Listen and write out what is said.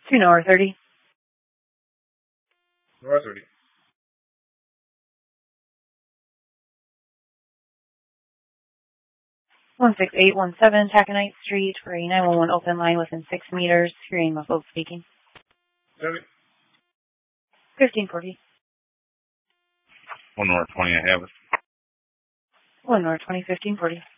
2 North 30. North 30. 16817 Taconite Street for a 911 open line within 6 meters. Hearing muffled speaking. 1540. 1 North 20, I have it. 1 North 20, 1540.